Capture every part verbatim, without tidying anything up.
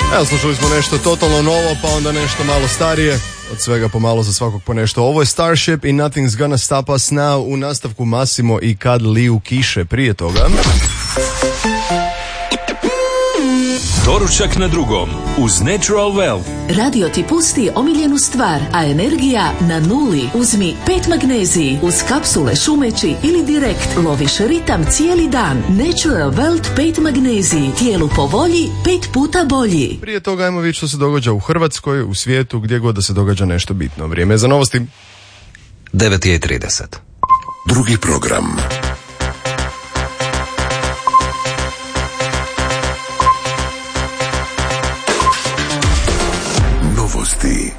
Evo, slušali smo nešto totalno novo, pa onda nešto malo starije. Od svega pomalo za svakog po nešto. Ovo je Starship i Nothing's Gonna Stop Us Now. U nastavku Massimo i Kad liju kiše. Prije toga Doručak na drugom uz Natural Well. Radio ti pusti omiljenu stvar, a energija na nuli. Uzmi pet magneziji uz kapsule šumeći ili direkt loviš ritam cijeli dan. Natural Well pet magneziji. Tijelu po volji, pet puta bolji. prije toga ajmo vidjeti što se događa u Hrvatskoj, u svijetu, gdje god da se događa nešto bitno. Vrijeme je za novosti. devet i trideset. Drugi program. Novosti.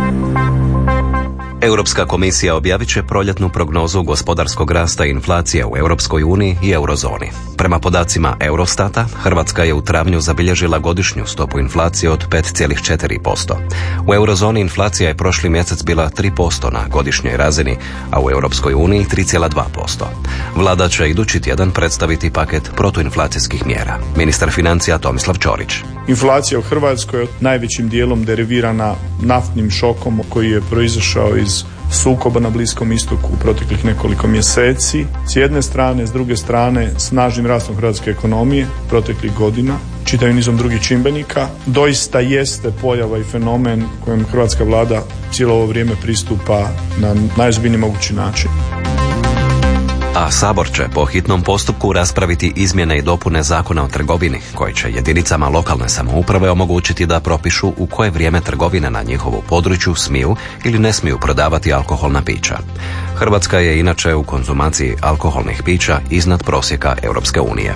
Europska komisija objavit će proljetnu prognozu gospodarskog rasta i inflacije u Europskoj uniji i eurozoni. Prema podacima Eurostata, Hrvatska je u travnju zabilježila godišnju stopu inflacije od pet zarez četiri posto. U eurozoni inflacija je prošli mjesec bila tri posto na godišnjoj razini, a u Europskoj uniji tri zarez dva posto. Vlada će idući tjedan predstaviti paket protuinflacijskih mjera. Ministar financija Tomislav Ćorić. Inflacija u Hrvatskoj je najvećim dijelom derivirana naftnim šokom koji je proizašao iz sukoba na Bliskom istoku u proteklih nekoliko mjeseci. S jedne strane, s druge strane, snažnim rastom hrvatske ekonomije proteklih godina, čitavim nizom drugih čimbenika, doista jeste pojava i fenomen kojem hrvatska vlada cijelo ovo vrijeme pristupa na najozbiljniji mogući način. A Sabor će po hitnom postupku raspraviti izmjene i dopune Zakona o trgovini, koji će jedinicama lokalne samouprave omogućiti da propišu u koje vrijeme trgovine na njihovu području smiju ili ne smiju prodavati alkoholna pića. Hrvatska je inače u konzumaciji alkoholnih pića iznad prosjeka Europske unije.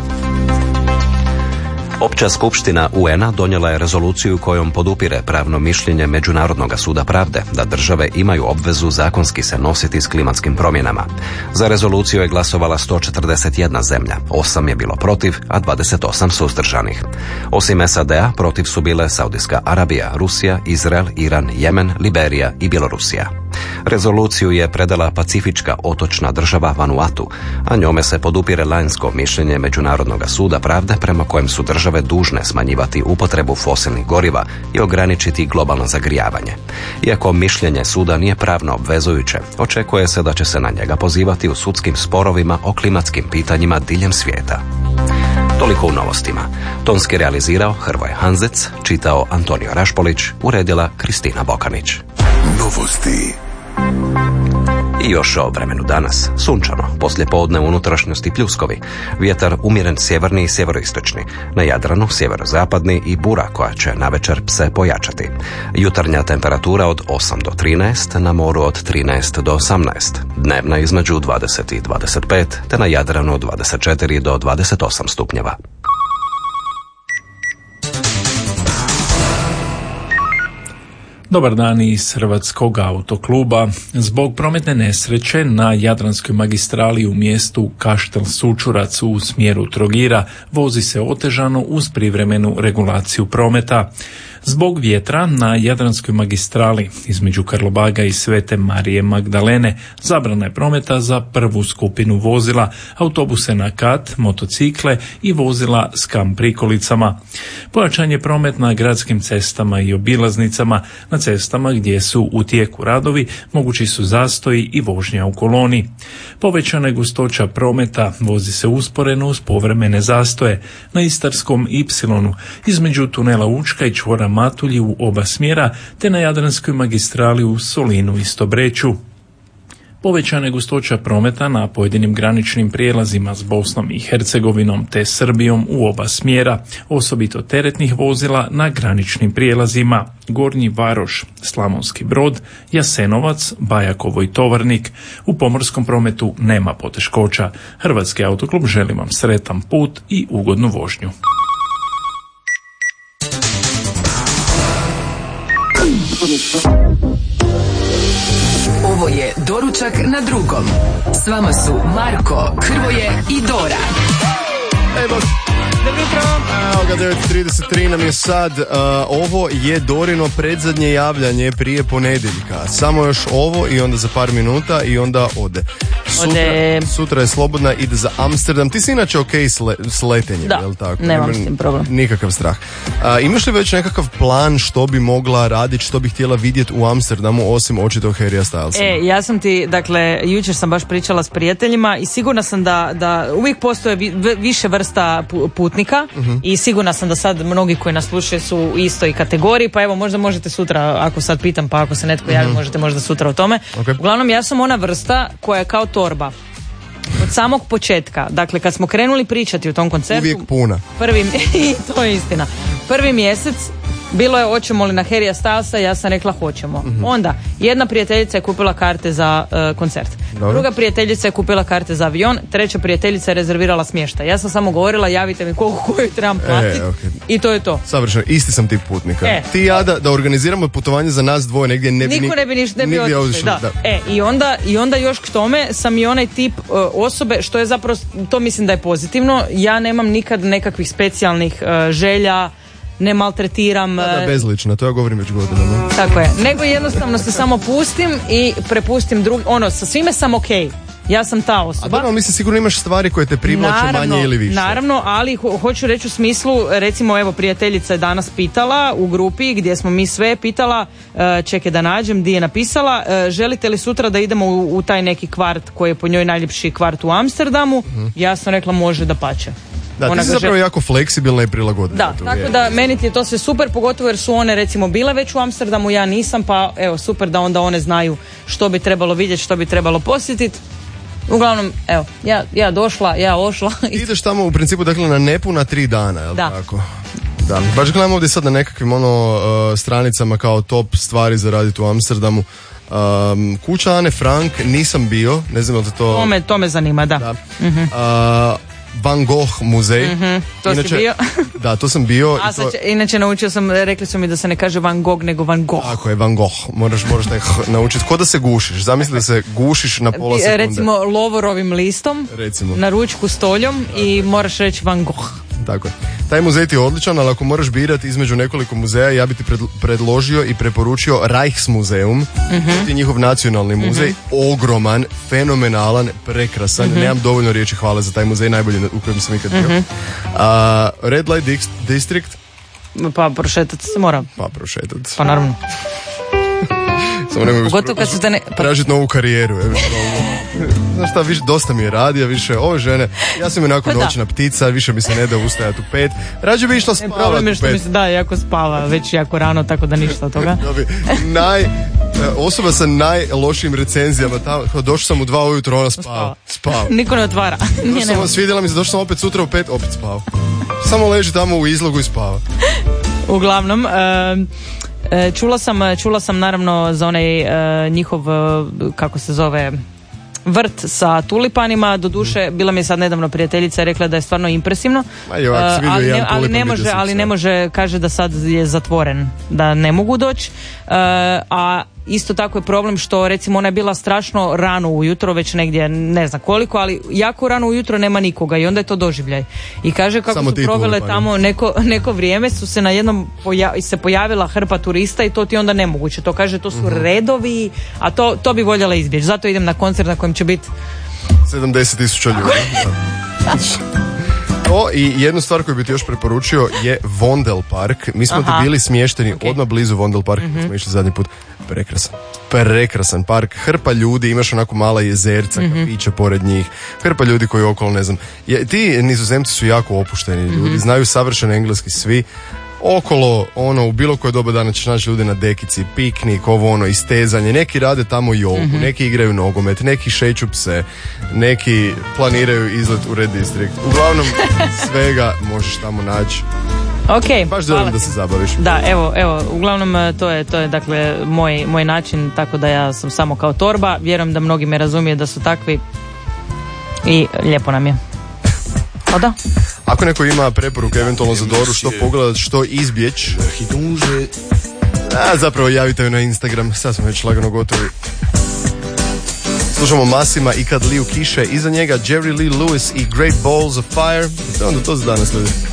Opća skupština U N-a donijela je rezoluciju kojom podupire pravno mišljenje Međunarodnog suda pravde da države imaju obvezu zakonski se nositi s klimatskim promjenama. Za rezoluciju je glasovala sto četrdeset jedna zemlja, osam je bilo protiv, a dvadeset osam suzdržanih. Osim S A D-a, protiv su bile Saudijska Arabija, Rusija, Izrael, Iran, Jemen, Liberija i Bjelorusija. Rezoluciju je predala pacifička otočna država Vanuatu, a njome se podupire lanjsko mišljenje Međunarodnog suda pravde prema kojem su države dužne smanjivati upotrebu fosilnih goriva i ograničiti globalno zagrijavanje. Iako mišljenje suda nije pravno obvezujuće, očekuje se da će se na njega pozivati u sudskim sporovima o klimatskim pitanjima diljem svijeta. Toliko u novostima. Tonski realizirao Hrvoje Hanzec, čitao Antonio Rašpolić, uredila Kristina Bokanić. Novosti. I još o vremenu danas. Sunčano, poslije podne u unutrašnjosti pljuskovi. Vjetar umjeren sjeverni i sjeveroistočni. Na Jadranu sjeverozapadni i bura koja će navečer se pojačati. Jutarnja temperatura od osam do trinaest, na moru od trinaest do osamnaest. Dnevna između dvadeset i dvadeset pet, te na Jadranu od dvadeset četiri do dvadeset osam stupnjeva. Dobar dan iz Hrvatskog autokluba. Zbog prometne nesreće na Jadranskoj magistrali u mjestu Kaštel Sučurac u smjeru Trogira vozi se otežano uz privremenu regulaciju prometa. Zbog vjetra na Jadranskoj magistrali između Karlobaga i Svete Marije Magdalene zabrana je prometa za prvu skupinu vozila, autobuse na kat, motocikle i vozila s kam prikolicama. Pojačan je promet na gradskim cestama i obilaznicama. Na cestama gdje su u tijeku radovi mogući su zastoji i vožnja u koloni. Povećana je gustoća prometa, vozi se usporeno uz povremene zastoje na Istarskom Ipsilonu između tunela Učka i čvora Matulji u oba smjera, te na Jadranskoj magistrali u Solinu i Stobreću. Povećana je gustoća prometa na pojedinim graničnim prijelazima s Bosnom i Hercegovinom te Srbijom u oba smjera, osobito teretnih vozila na graničnim prijelazima Gornji Varoš, Slavonski Brod, Jasenovac, Bajakovo i Tovarnik. U pomorskom prometu nema poteškoća. Hrvatski autoklub želi vam sretan put i ugodnu vožnju. Ovo je Doručak na drugom. S vama su Marko, Hrvoje i Dora. Evo, Dobro jutro. Evo ga, devet trideset tri nam je sad. Uh, ovo je Dorino predzadnje javljanje prije ponedjeljka. Samo još ovo i onda za par minuta i onda ode. Sutra, ode. sutra je slobodna, ide za Amsterdam. Ti si inače ok s, le, s letenjem, da, jel tako? nemam Nema s tim problem. Nikakav strah. Uh, imaš li već nekakav plan što bi mogla raditi, što bi htjela vidjeti u Amsterdamu, osim očito Harrya Stylesa? E, ja sam ti, dakle, jučer sam baš pričala s prijateljima i sigurna sam da, da uvijek postoje vi, više vrsta putnika uh-huh. i sigurna sam da sad mnogi koji nas slušaju su u istoj kategoriji, pa evo možda možete sutra, ako sad pitam, pa ako se netko javi, uh-huh. možete možda sutra o tome. Okay. Uglavnom, ja sam ona vrsta koja je kao torba. Od samog početka, dakle kad smo krenuli pričati o tom koncertu, uvijek puna. Prvi, i to je istina. Prvi mjesec bilo je hoćemo li na Harrya Stylesa, ja sam rekla hoćemo. Mm-hmm. Onda jedna prijateljica je kupila karte za uh, koncert. Dobro. Druga prijateljica je kupila karte za avion, treća prijateljica je rezervirala smještaj. Ja sam samo govorila javite mi koliko koju trebam platiti e, okay. i to je to. Savršeno, isti sam tip putnika. E, Ti i ja da, da organiziramo putovanje za nas dvoje negdje ne bi niko ne bi ništa ne bi otišli. Da. Da. E, i onda, i onda još k tome sam i onaj tip uh, osobe što je zapravo, to mislim da je pozitivno. Ja nemam nikad nekakvih specijalnih uh, želja, ne maltretiram. Da, da, bezlično, to ja govorim već godinama. Tako je, nego jednostavno se samo pustim i prepustim drugi, ono, sa svime sam okej. Ja sam ta osoba. A dobro, mislim, sigurno imaš stvari koje te privlače manje ili više. Naravno, ali ho- hoću reći u smislu, recimo, evo, prijateljica je danas pitala u grupi gdje smo mi sve pitala, uh, čekaj da nađem, gdje je napisala, uh, želite li sutra da idemo u, u taj neki kvart koji je po njoj najljepši kvart u Amsterdamu? Mm. Ja sam rekla može da pače. Da, ona ti si zapravo jako fleksibilna i prilagodljiva. Da, tako je. Da meni ti je to sve super, pogotovo jer su one recimo bile već u Amsterdamu, ja nisam, pa evo super da onda one znaju što bi trebalo vidjeti, što bi trebalo posjetiti. Uglavnom, evo, ja, ja došla, ja ošla. Ideš tamo u principu dakle na nepuna tri dana, jel da. Tako? Da. Baš gledam ovdje sad na nekakvim ono uh, stranicama kao top stvari za raditi u Amsterdamu. Um, kuća Ane Frank nisam bio, ne znam li te to... To me, to me zanima, da. da. Mm-hmm. Uh, Van Gogh muzej. Mm-hmm, to inače, si bio? Da, to sam bio. A i to... će, inače naučio sam, rekli su mi da se ne kaže Van Gogh, nego Van Gogh. Tako je, Van Gogh. Moraš, moraš taj h naučiti. Ko da se gušiš. Zamisli da se gušiš na pola sekunde. Recimo lovorovim listom, recimo. Na ručku stoljom i moraš reći Van Gogh. Tako je. Taj muzej ti je odličan, ali ako moraš birati između nekoliko muzeja, ja bi ti predložio i preporučio Rijksmuseum, mm-hmm. ti njihov nacionalni muzej, mm-hmm. ogroman, fenomenalan, prekrasan, mm-hmm. nemam dovoljno riječi hvale za taj muzej, najbolji u kojem sam ikad bio. Mm-hmm. Uh, Red Light District. Pa prošetati se mora. Pa prošetati. Pa naravno. Samo nemoj Pogotovo kad su te ne... tražiti novu karijeru. Znaš šta, više, dosta mi je radija, više ove žene, ja sam onako pa noćna ptica, više mi se ne da ustajati u pet, rađe bi išla spavati u pet. Problem je što mi se da jako spava, već jako rano, tako da ništa od toga. Naj, osoba sa najlošijim recenzijama, tamo, došao sam u dva ujutro, ona spava. Spava. Niko ne otvara. Došao sam vam svidjela mi se, došao sam opet sutra u pet, opet spava. Samo leži tamo u izlogu i spava. Uglavnom, um, čula sam, čula sam naravno za onaj uh, njihov, uh, kako se zove, vrt sa tulipanima, doduše bila mi je sad nedavno prijateljica i rekla da je stvarno impresivno, jo, uh, ali, ne, ali ne može, ali ne može, kaže da sad je zatvoren, da ne mogu doći, uh, a isto tako je problem što recimo ona je bila strašno rano ujutro, već negdje ne znam koliko, ali jako rano ujutro nema nikoga i onda je to doživljaj. I kaže kako samo su provele tamo neko, neko vrijeme, su se na jednom poja- se pojavila hrpa turista i to ti onda nemoguće. To kaže to su uh-huh. redovi, a to, to bi voljela izbjeći. Zato idem na koncert na kojem će biti sedamdeset tisuća ljudi. O, i jednu stvar koju bih ti još preporučio je Vondel Park. Mi smo Aha. ti bili smješteni okay. odmah blizu Vondel Parka, mm-hmm. smo išli zadnji put. Prekrasan. Prekrasan park. Hrpa ljudi, imaš onako mala jezerca, mm-hmm. kafiće pored njih. Hrpa ljudi koji okolo, ne znam. Je, ti Nizozemci su jako opušteni ljudi, mm-hmm. znaju savršeno engleski svi. Okolo, ono, u bilo koje doba dana ćeš naći ljudi na dekici, piknik, ovo ono, istezanje. Neki rade tamo jogu, mm-hmm. neki igraju nogomet, neki šeću pse, neki planiraju izlet u Red District. Uglavnom, svega možeš tamo naći. Ok, baš želim da se zabaviš. Da, evo, evo, uglavnom to je, to je dakle moj, moj način, tako da ja sam samo kao torba. Vjerujem da mnogi me razumije da su takvi i lijepo nam je. O da. Ako neko ima preporuke eventualno za Doru, što pogledat, što izbjeć, a zapravo javite joj na Instagram. Sad smo već lagano gotovi. Slušamo Massima i Kad liju kiše, iza njega Jerry Lee Lewis i Great Balls of Fire. To je onda to za danas, ljudi.